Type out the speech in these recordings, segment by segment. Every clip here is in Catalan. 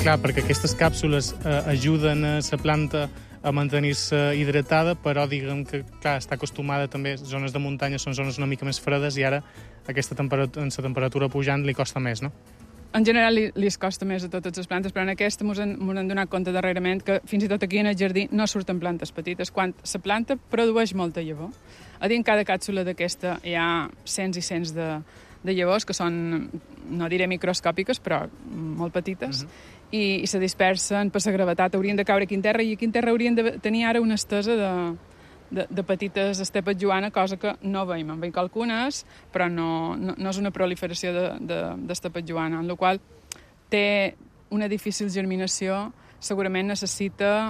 Clar, perquè aquestes càpsules ajuden a la planta a mantenir-se hidratada, però diguem que, clar, està acostumada també, zones de muntanya són zones una mica més fredes i ara aquesta en la temperatura pujant li costa més, no? En general li costa més a totes les plantes, però en aquesta mos han donat compte darrerament que fins i tot aquí en el jardí no surten plantes petites, quan la planta produeix molta llavor. A dins cada càpsula d'aquesta hi ha cents i cents de llavors que són, no diré microscòpiques, però molt petites, i se dispersen per la gravetat. Haurien de caure aquí en terra, i aquí en terra haurien de tenir ara una estesa de petites estepes joana, cosa que no veiem. En veiem algunes, però no és una proliferació d'estepes joana, en la qual té una difícil germinació, segurament necessita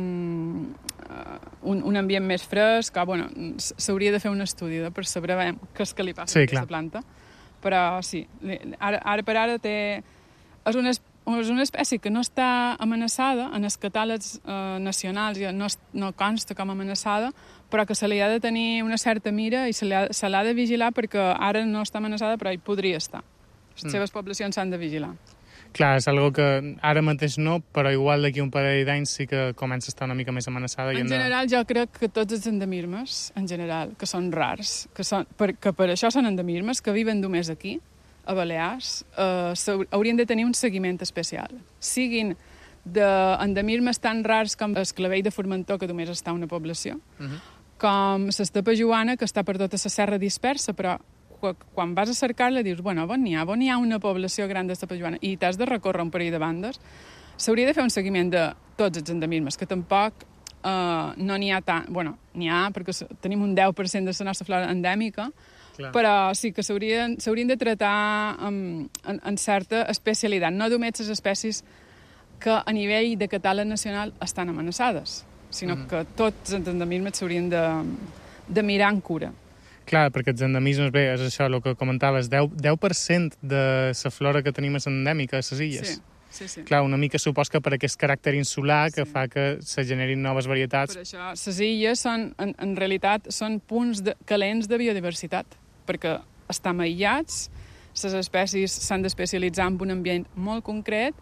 un ambient més fresc, bueno, s'hauria de fer un estudi per saber què és que li passa a aquesta planta, però sí, ara per ara és una espècie que no està amenaçada, en els catàlegs nacionals no consta com amenaçada, però que se li ha de tenir una certa mira i se l'ha de vigilar perquè ara no està amenaçada, però hi podria estar. Les seves poblacions s'han de vigilar. Clar, és algo que ara mateix no, però igual d'aquí un parell d'anys sí que comença a estar una mica més amenaçada. En general, jo crec que tots els endemismes, en general, que són rars, que per això són endemismes, que viven només aquí, a Balears, haurien de tenir un seguiment especial. Siguin d'endemismes tan rars com el clavell de Formentor, que només està a una població, com l'estepa joana, que està per tota la serra dispersa, però quan vas a cercar-la dius, bueno, on n'hi ha una població gran d'estepa joana, i t'has de recórrer un parell de bandes, s'hauria de fer un seguiment de tots els endemismes, que tampoc no n'hi ha tant. Bueno, n'hi ha, perquè tenim un 10% de la nostra flora endèmica, però sí que s'haurien de tractar en certa especialitat, no només les espècies que a nivell de catàleg nacional estan amenaçades, sinó que tots els endemismes s'haurien de mirar amb cura. Clar, perquè els endemismes, bé, és això, el que comentaves, 10% de la flora que tenim és endèmica a les illes. Sí. Clar, una mica supos que per aquest caràcter insular que fa que se generin noves varietats. Per això, les illes en realitat són punts calents de biodiversitat, perquè estan aïllats, les espècies s'han d'especialitzar en un ambient molt concret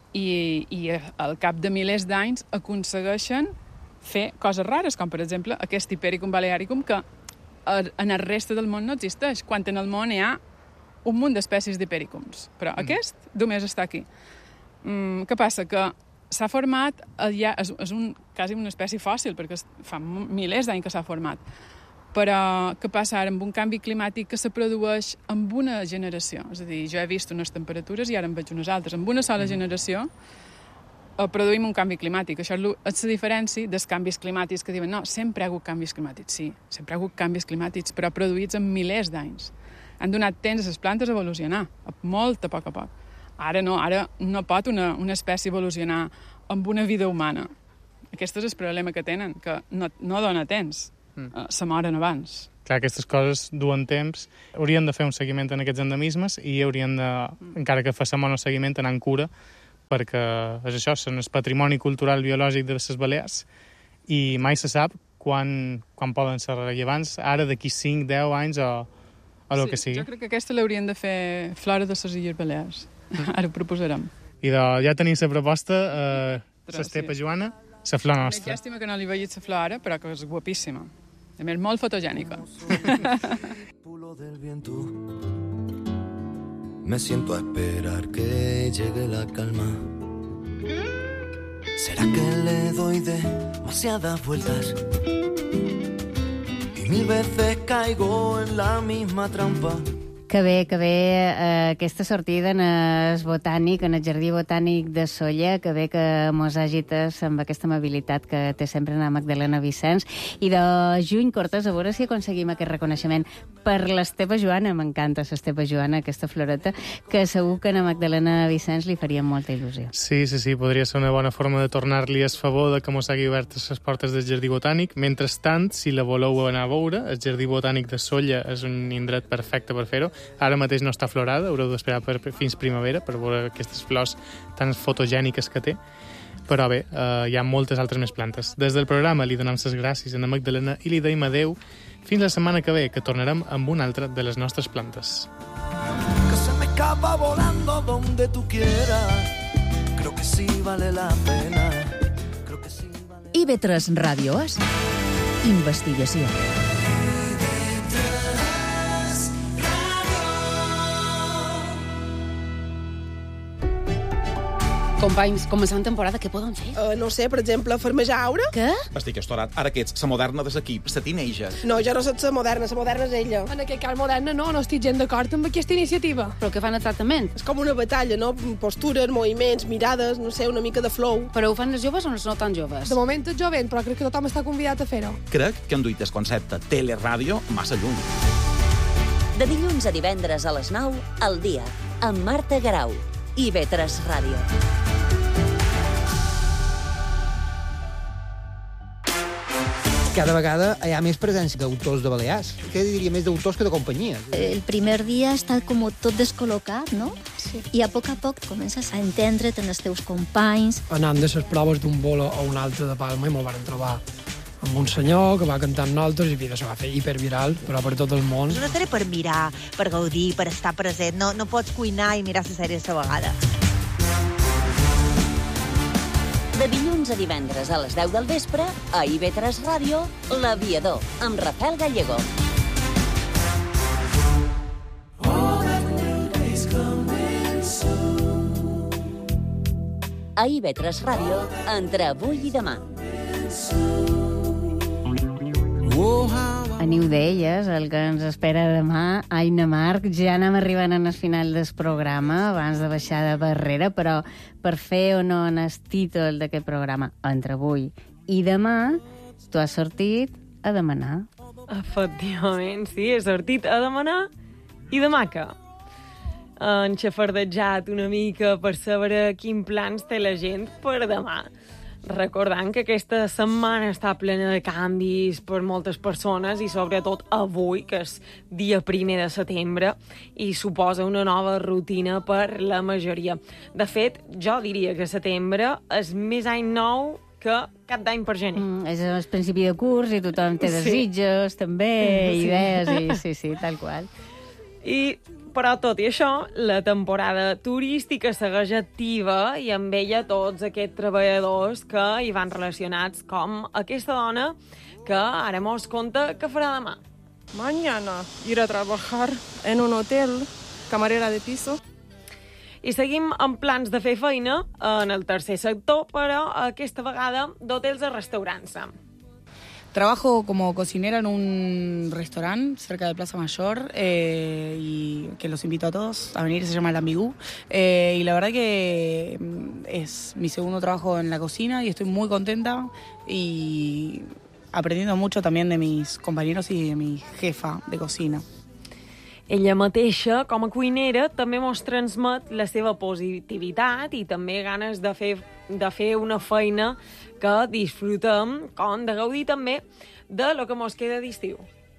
i al cap de milers d'anys aconsegueixen fer coses rares, com per exemple aquest Hipericum balearicum, que en el reste del món no existeix, quan en el món hi ha un munt d'espècies d'Hipericums. Però aquest només està aquí. Què passa? Que s'ha format, és quasi una espècie fòssil, perquè fa milers d'anys que s'ha format. Però què passa ara amb un canvi climàtic que se produeix amb una generació? És a dir, jo he vist unes temperatures i ara en veig unes altres. Amb una sola generació produïm un canvi climàtic. Això és la diferència dels canvis climàtics que diuen no, sempre ha hagut canvis climàtics. Sí, sempre ha hagut canvis climàtics, però produïts en milers d'anys. Han donat temps a les plantes a evolucionar, molt a poc. Ara no pot una espècie evolucionar amb una vida humana. Aquest és el problema que tenen, que no dona temps. Se moren abans. Clar, aquestes coses duen temps. Haurien de fer un seguiment en aquests endemismes i haurien de, encara que facin el seguiment, anar en cura, perquè és això, són el patrimoni cultural biològic de les Balears i mai se sap quan poden ser rellevants, ara d'aquí 5, 10 anys o el que sigui. Jo crec que aquesta l'haurien de fer flora de les Illes Balears. Ara ho proposarem. I ja tenim la proposta, l'estepa joana, la flor nostra. Llàstima que no li vegis la flor ara, però que és guapíssima. A més, molt fotogènica. Me siento a esperar que llegue la calma. ¿Será que le doy demasiadas vueltas? Y 1000 veces caigo en la misma trampa. Que bé, aquesta sortida en el botànic, en el Jardí Botànic de Sóller, que bé que mos agites amb aquesta amabilitat que té sempre la Magdalena Vicens. I de juny Cortés, a veure si aconseguim aquest reconeixement per l'Estepa Joana. M'encanta l'Estepa Joana, aquesta floreta, que segur que a la Magdalena Vicens li faria molta il·lusió. Sí, podria ser una bona forma de tornar-li el favor de que mos hagi obert les portes del Jardí Botànic. Mentrestant, si la voleu anar a veure, el Jardí Botànic de Sóller és un indret perfecte per fer-ho. Ara mateix no està florada, haureu d'esperar fins primavera per veure aquestes flors tan fotogèniques que té. Però bé, hi ha moltes altres més plantes. Des del programa li donem les gràcies a la Magdalena i li deim adeu fins la setmana que ve, que tornarem amb una altra de les nostres plantes. Que se me escapa volando donde tú quieras. Creo que que sí vale la pena. Creo que sí vale... IB3 Ràdio és investigació. Companys, començant temporada, què poden fer? No sé, per exemple, farmejar aura? Què? Estic estorat. Ara que ets la moderna de l'equip, la teenager. No, jo no soc la moderna és ella. En aquest cas moderna no estic gens d'acord amb aquesta iniciativa. Però què fan exactament? És com una batalla, no? Postures, moviments, mirades, no sé, una mica de flow. Però ho fan els joves o els no tan joves? De moment és jovent, però crec que tothom està convidat a fer-ho. Crec que han duit el concepte teleràdio massa lluny. De dilluns a divendres a les 9, al dia, amb Marta Garau, IB3 Ràdio. Cada vegada hi ha més presència d'autors de Balears. Què diria, més d'autors que de companyies. El primer dia està com tot descol·locat, no? Sí. I a poc comences a entendre't en els teus companys. Anant de les proves d'un bolo a un altre de Palma i me'l van trobar amb un senyor que va cantar amb nosaltres i se va fer hiperviral, però per tot el món. És una sèrie per mirar, per gaudir, per estar present. No pots cuinar i mirar la sèrie a la vegada. De dilluns a divendres a les 10 del vespre, a IB3 Ràdio, L'Aviador, amb Rafael Gallego. A IB3 Ràdio, entre avui i demà. Aniu d'elles, el que ens espera demà. Aina Marc, ja anem arribant al final del programa, abans de baixar de barrera, però per fer honor al títol d'aquest programa, entre avui i demà, tu has sortit a demanar. Efectivament, sí, he sortit a demanar i demà què? Han xafardejat una mica per saber quins plans té la gent per demà. Recordant que aquesta setmana està plena de canvis per moltes persones i sobretot avui, que és dia 1 de setembre, i suposa una nova rutina per la majoria. De fet, jo diria que setembre és més any nou que cap d'any per gener. És el principi de curs i tothom té desitjos, també, idees, i sí, tal qual. Però, tot i això, la temporada turística segueix activa i amb ella tots aquests treballadors que hi van relacionats, com aquesta dona que ara mos conta què farà demà. Mañana ir a trabajar en un hotel, camarera de piso. I seguim amb plans de fer feina en el tercer sector, però aquesta vegada d'hotels a restaurants. Trabajo como cocinera en un restaurante cerca de Plaza Mayor y que los invito a todos a venir, se llama El Ambigú. Y la verdad que es mi segundo trabajo en la cocina y estoy muy contenta y aprendiendo mucho también de mis compañeros y de mi jefa de cocina. Ella mateixa, com a cuinera, també mos transmet la seva positivitat i també ganes de fer una feina que disfrutem, com de gaudir també de lo que mos queda d'estiu.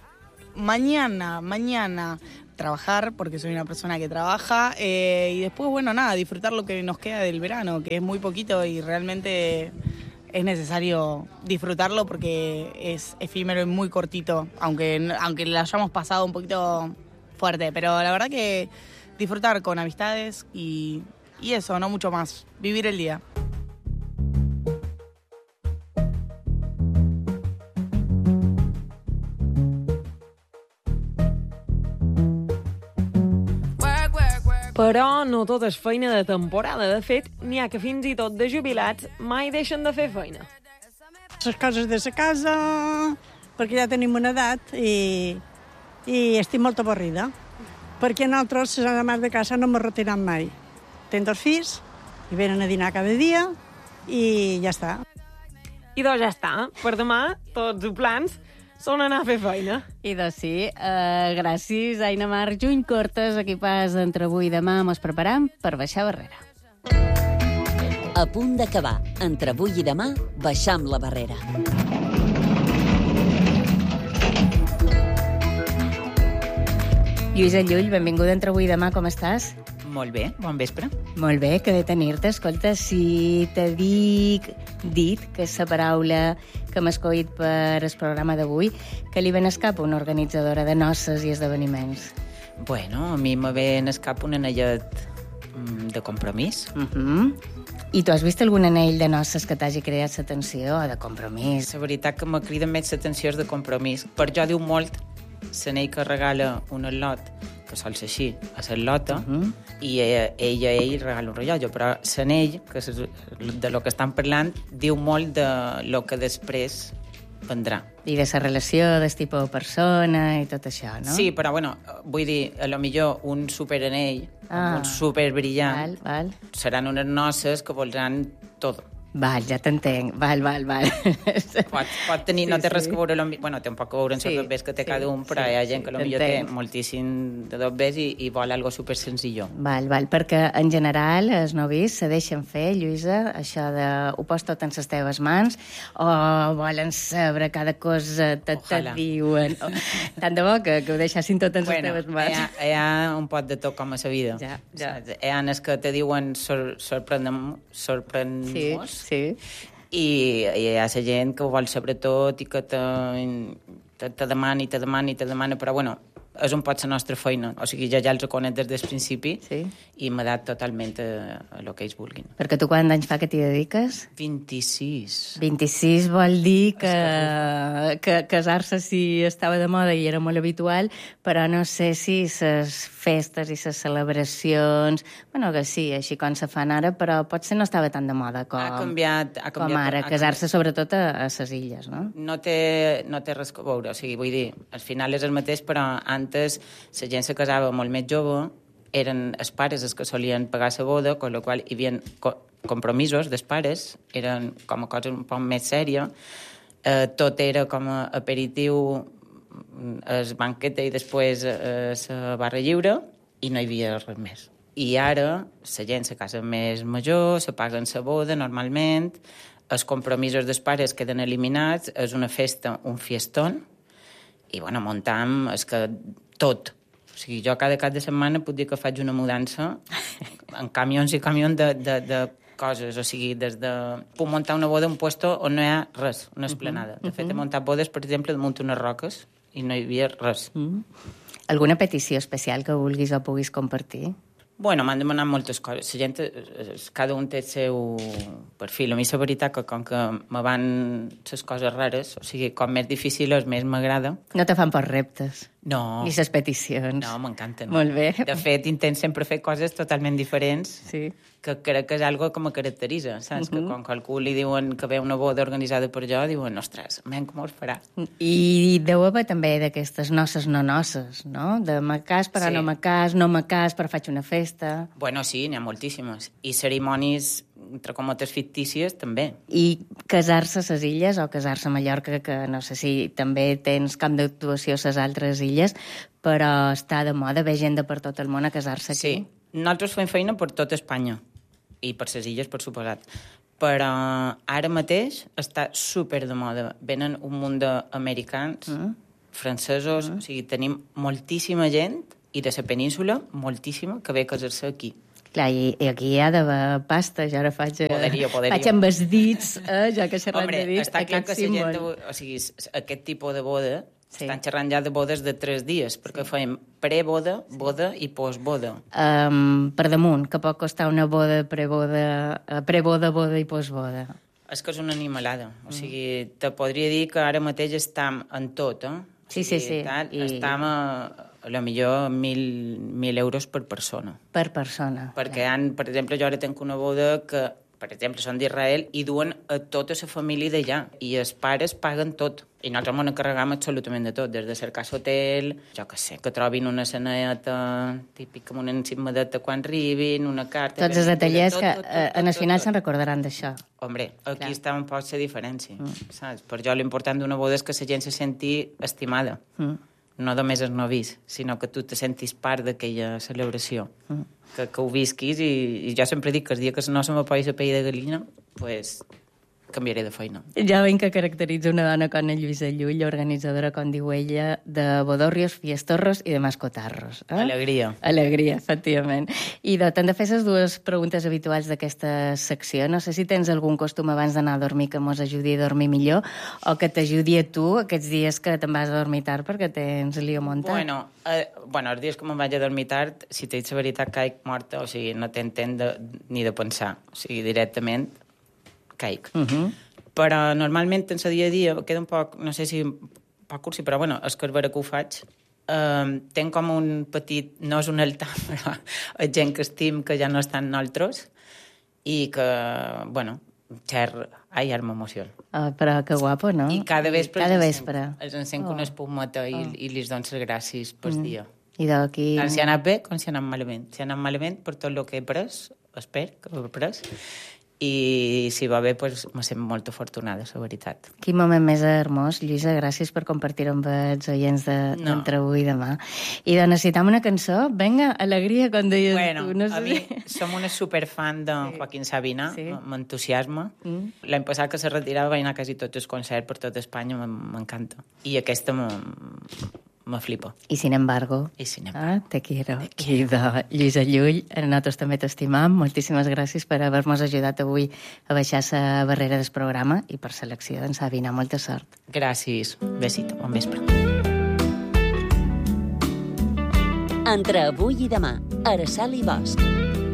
Mañana, trabajar, porque soy una persona que trabaja, y después, disfrutar lo que nos queda del verano, que es muy poquito y realmente es necesario disfrutarlo porque es efímero y muy cortito, aunque lo hayamos pasado un poquito fuerte, pero la verdad que disfrutar con amistades y eso, no mucho más, vivir el día. Però no tot és feina de temporada. De fet, n'hi ha que fins i tot de jubilats mai deixen de fer feina. Les coses de la casa, perquè ja tenim una edat i estic molt avorrida. Perquè nosaltres, les mare de casa, no m'he retirat mai. Tenc 2 fills, i venen a dinar cada dia i ja està. I doncs ja està. Per demà, tots els plans són anar a fer feina. I doncs sí, gràcies, Aina Marc. Juny Cortes, equipàs d'entre avui i demà, mos preparam per baixar barrera. A punt d'acabar. Entre avui i demà, baixam la barrera. Lluïsa Llull, benvinguda entre avui i demà, com estàs? Molt bé, bon vespre. Molt bé, que bé tenir-te. Escolta, si te dit que és la paraula que m'ha escollit per el programa d'avui, que li ven al cap una organitzadora de noces i esdeveniments. Bueno, a mi me ve en el cap un anellet de compromís. I tu has vist algun anell de noces que t'hagi creat l'atenció o de compromís? La veritat que me crida més l'atenció és de compromís. Per jo diu molt l'anell que regala un al·lot, que sol ser així, a l'al·lota, i ell regala un rellotge, però l'anell, que és de lo que estan parlant, diu molt de lo que després vendrà. I de la relació, del tipus de persona i tot això, no? Sí, però bueno, vull dir, a lo millor un superanell, un superbrillant, seran unes noces que voldran tot. Val, ja t'entenc. Val. Pot tenir, no té res que veure... Bueno, té un poc a veure amb els dobbers que té cada un, però hi ha gent que potser té moltíssim de dobbers i vol algo super senzillo. Val, perquè en general els novis se deixen fer, Lluïsa, això de ho pos tot en les teves mans, o volen saber cada cosa, et diuen... Tant de bo que ho deixassin tot en les teves mans. Hi ha un pot de tot com a la vida. Hi ha els que te diuen sorprèn-nos, sí. I hi ha la gent que ho vol saber tot i que te demana, però bueno, és un pot la nostra feina. O sigui, ja els conec des del principi i m'ha dat totalment a lo que ells vulguin. Perquè tu quants anys fa que t'hi dediques? 26. 26 vol dir que casar-se sí estava de moda i era molt habitual, però no sé si les festes i les celebracions, bueno, que sí, així com se fan ara, però potser no estava tan de moda com ara, casar-se sobretot a les illes, no? No té res a veure, o sigui, vull dir, al final és el mateix, però antes la gent se casava molt més jove, eren els pares els que solien pagar la boda, amb la qual hi havia compromisos dels pares, eren com a cosa un poc més sèria, tot era com a aperitiu, el banquete i després la barra lliure, i no hi havia res més. I ara la gent se casa més major, se paguen la boda normalment, els compromisos dels pares queden eliminats, és una festa, un fiestón, i bueno, muntam és que tot. O sigui, jo cada cap de setmana puc dir que faig una mudança en camions i camions de coses, o sigui, des de... Puc muntar una boda en un puesto on no hi ha res, una esplanada. De fet, he muntat bodes, per exemple, damunt unes roques i no hi havia res. Alguna petició especial que vulguis o puguis compartir? Bueno, m'han demanat moltes coses. La gent, cada un té el seu perfil. A mi la veritat que com que me van les coses rares, o sigui, com més difícil és, més m'agrada. No te fan per reptes? No. Ni les peticions? No, m'encanten. Molt bé. De fet, intent sempre fer coses totalment diferents, que crec que és algo que me caracteritza, saps? Que quan qualcú li diuen que ve una boda organitzada per jo, diuen, ostres, com es farà? I deu haver també d'aquestes noces no noces, no? De me cas però no me cas, no me cas però faig una festa. Bueno, sí, n'hi ha moltíssimes. I cerimònies, entre comotes fictícies, també. I casar-se a les illes o casar-se a Mallorca, que no sé si també tens camp d'actuació a les altres illes, però està de moda, ve gent de per tot el món a casar-se aquí. Sí, nosaltres fem feina per tot Espanya, i per les illes, per suposat. Però ara mateix està super de moda. Venen un munt d'americans, francesos, o sigui, tenim moltíssima gent, i de la península, moltíssima, que ve a casar-se aquí. Clar, i aquí hi ha d'haver pasta, jo ara faig amb els dits, jo que xerrant de dits, està clar que la gent, o sigui, aquest tipus de boda, estan xerrant ja de bodes de 3 dies, perquè fem pre-boda, boda i post-boda. Per damunt, que pot costar una boda, pre-boda, boda i post-boda. És que és una animalada. O sigui, te podria dir que ara mateix estem en tot, Sí. Estem a lo millor 1.000 euros per persona. Per persona. Perquè, per exemple, jo ara tinc una boda que, per exemple, són d'Israel i duen a tota la família d'allà. I els pares paguen tot. I nosaltres m'ho encarregam absolutament de tot, des de cercar l'hotel, jo què sé, que trobin una ceneta típica, una encimadeta quan arribin, una carta... Tots els ateliers que en el final se'n recordaran d'això. Hombre, aquí està un poc la diferència, saps? Per jo l'important d'una boda és que la gent se senti estimada. No només els novis, sinó que tu te sentis part d'aquella celebració. Que ho visquis i jo sempre dic que el dia que no se m'apoyi la pell de gallina, pues canviaré de feina. Ja veiem que caracteritza una dona com la Lluïsa Llull, organitzadora, com diu ella, de bodorrios, fiestorros i de mascotarros. Alegria. Alegria, efectivament. I t'han de fer les dues preguntes habituals d'aquesta secció. No sé si tens algun costum abans d'anar a dormir que mos ajudi a dormir millor o que t'ajudi a tu aquests dies que te'n vas a dormir tard perquè tens lío muntat. Bueno, els dies que me'n vaig a dormir tard, si t'he dit la veritat, caic morta, o sigui, no t'entenc ni de pensar. O sigui, directament caic. Però normalment en el dia a dia queda un poc, no sé si un poc cursi, però bueno, és que és vera que ho faig. Tenc com un petit, no és un altar, però és gent que estim que ja no estan nosaltres i que, bueno, ai, ara m'emociono. Però que guapo, no? I cada vespre els encenc Oh. una espumeta i li dono les gràcies pel dia. I d'aquí... Tant si ha anat bé com si ha anat malament. Si ha anat malament per tot el que he pres, espero que ho he pres, i si va bé, doncs me sento molt afortunada, la veritat. Quin moment més hermós, Lluïsa, gràcies per compartir-ho amb els oients d'entre avui i demà. I de necessitam una cançó, venga, alegria, com deies tu. No sé a mi som una superfan de Joaquín Sabina, m'entusiasma. L'any passat que se retirava vaig anar quasi tots els concerts per tot Espanya, m'encanta. I aquesta me flipa. Y sin embargo, te quiero. I de Lluïsa Llull, nosaltres també t'estimam. Moltíssimes gràcies per haver-nos ajudat avui a baixar la barrera del programa i per selecció d'en Sabina. Molta sort. Gràcies. Besito. Bon vespre. Entre avui i demà, Araceli Bosch.